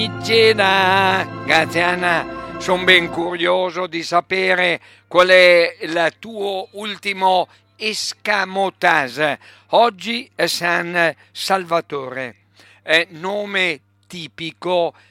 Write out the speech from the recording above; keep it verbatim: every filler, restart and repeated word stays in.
Cena, grazie Anna, sono ben curioso di sapere qual è il tuo ultimo escamotage. Oggi è San Salvatore, è nome tipico